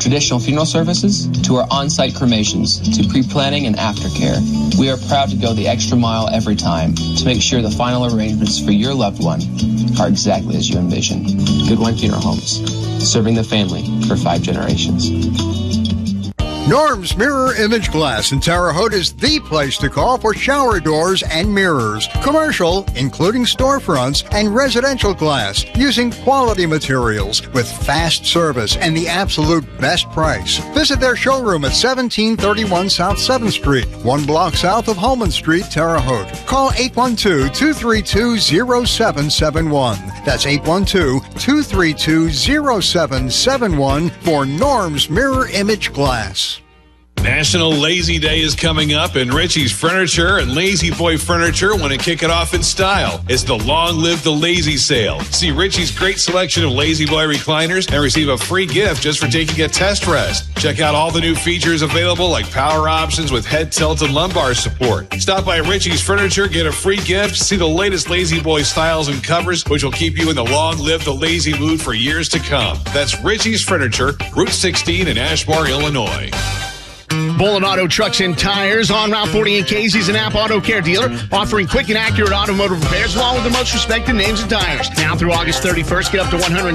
traditional funeral services to our on-site cremations to pre-planning and aftercare, we are proud to go the extra mile every time to make sure the final arrangements for your loved one are exactly as you envision. Goodwine Funeral Homes, serving the family for 5 generations. Norm's Mirror Image Glass in Terre Haute is the place to call for shower doors and mirrors. Commercial, including storefronts, and residential glass using quality materials with fast service and the absolute best price. Visit their showroom at 1731 South 7th Street, 1 block south of Holman Street, Terre Haute. Call 812-232-0771. That's 812-232-0771 for Norm's Mirror Image Glass. National Lazy Day is coming up, and Richie's Furniture and Lazy Boy Furniture want to kick it off in style. It's the Long Live the Lazy sale. See Richie's great selection of Lazy Boy recliners and receive a free gift just for taking a test rest. Check out all the new features available, like power options with head tilt and lumbar support. Stop by Richie's Furniture, get a free gift, see the latest Lazy Boy styles and covers, which will keep you in the Long Live the Lazy mood for years to come. That's Richie's Furniture, Route 16 in Ashmore, Illinois. Bolin Auto Trucks and Tires on Route 40 in Casey's, an App Auto Care dealer offering quick and accurate automotive repairs along with the most respected names and tires. Now through August 31st, get up to $100